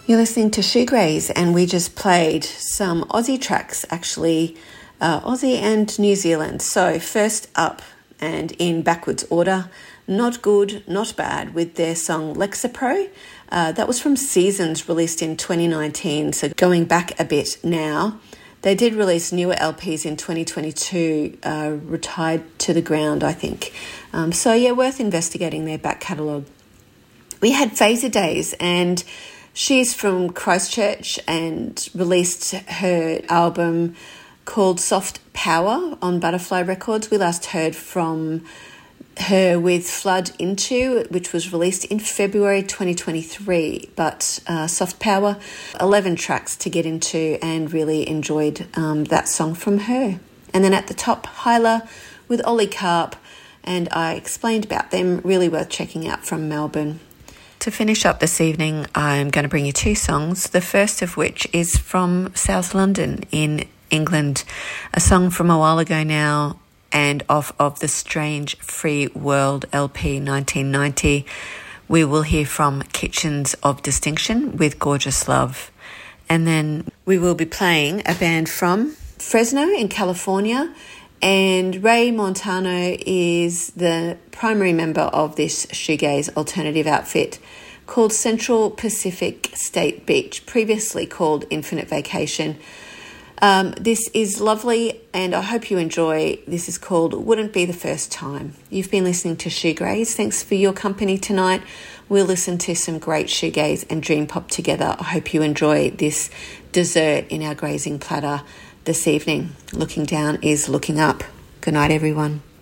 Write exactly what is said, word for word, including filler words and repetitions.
You're listening to Shoegaze, and we just played some Aussie tracks, actually, uh, Aussie and New Zealand. So first up, and in backwards order, Not Good, Not Bad, with their song Lexapro. Uh, that was from Seasons, released in twenty nineteen, so going back a bit now. They did release newer L Ps in twenty twenty-two, uh, Retired to the Ground, I think. Um, so yeah, worth investigating their back catalogue. We had Phaser Days, and she's from Christchurch and released her album called Soft Power on Butterfly Records. We last heard from her with Flood Into, which was released in February twenty twenty-three. But uh, Soft Power, eleven tracks to get into, and really enjoyed um, that song from her. And then at the top, Hyla with Ollie Carp, and I explained about them, really worth checking out, from Melbourne. To finish up this evening, I'm going to bring you two songs, the first of which is from South London in England, a song from a while ago now, and off of the Strange Free World L P nineteen ninety. We will hear from Kitchens of Distinction with Gorgeous Love. And then we will be playing a band from Fresno in California, and Ray Montano is the primary member of this shoegaze alternative outfit called Central Pacific State Beach, previously called Infinite Vacation. Um, this is lovely, and I hope you enjoy. This is called Wouldn't Be the First Time. You've been listening to Shoegaze. Thanks for your company tonight. We'll listen to some great shoegaze and dream pop together. I hope you enjoy this dessert in our grazing platter this evening. Looking down is looking up. Good night, everyone.